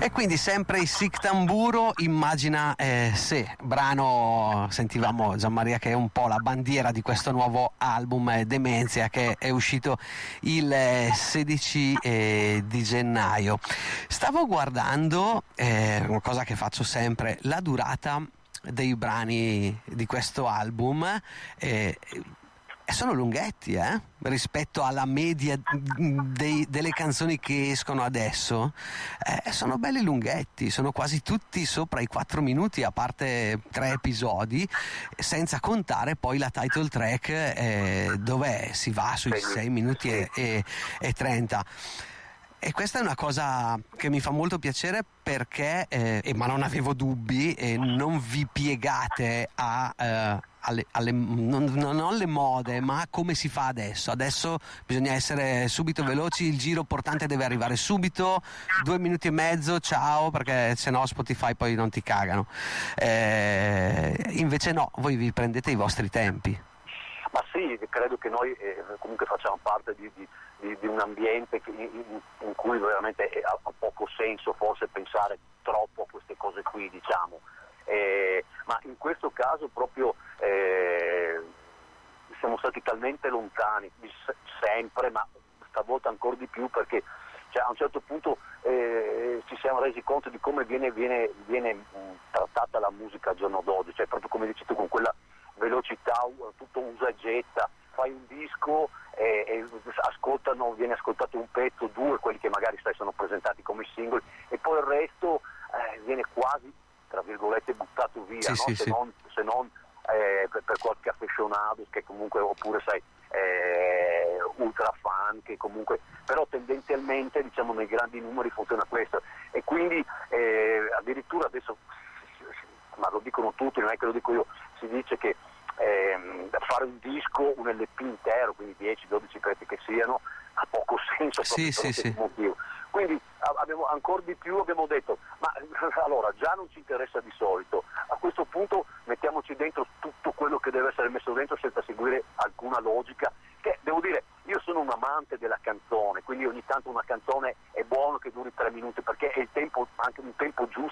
E quindi sempre i Sic Tamburo, immagina se, brano, sentivamo Gianmaria che è un po' la bandiera di questo nuovo album Demenzia che è uscito il 16 di gennaio. Stavo guardando, una cosa che faccio sempre, la durata dei brani di questo album, e sono lunghetti, rispetto alla media delle canzoni che escono adesso. Sono belli lunghetti, sono quasi tutti sopra i 4 minuti, a parte 3 episodi, senza contare poi la title track, dove si va sui 6 minuti e 30. E questa è una cosa che mi fa molto piacere perché, ma non avevo dubbi, non vi piegate non alle mode, ma a come si fa adesso. Adesso bisogna essere subito veloci, il giro portante deve arrivare subito, 2 minuti e mezzo, ciao, perché se no Spotify poi non ti cagano. Invece no, voi vi prendete i vostri tempi. Ma sì, credo che noi comunque facciamo parte di un ambiente in cui veramente ha poco senso forse pensare troppo a queste cose qui, diciamo. Ma in questo caso proprio siamo stati talmente lontani, sempre, ma stavolta ancora di più, perché a un certo punto ci siamo resi conto di come viene trattata la musica al giorno d'oggi, cioè proprio come dici tu, con quella velocità, tutto usa e getta, fai un disco e viene ascoltato un pezzo, 2, quelli che magari sono presentati come singoli, e poi il resto viene quasi, tra virgolette, buttato via, sì, no? sì, se non per qualche affezionato che comunque, oppure sai, ultra fan che comunque, però tendenzialmente diciamo nei grandi numeri funziona questo, e quindi addirittura adesso, ma lo dicono tutti, non è che lo dico io, si dice che fare un disco, un LP intero, quindi 10-12 pezzi che siano, ha poco senso proprio per questo motivo. Quindi ancora di più abbiamo detto, ma allora già non ci interessa di solito, a questo punto mettiamoci dentro tutto quello che deve essere messo dentro senza seguire alcuna logica, che devo dire, io sono un amante della canzone, quindi ogni tanto una canzone è buono che duri 3 minuti, perché è il tempo, anche un tempo giusto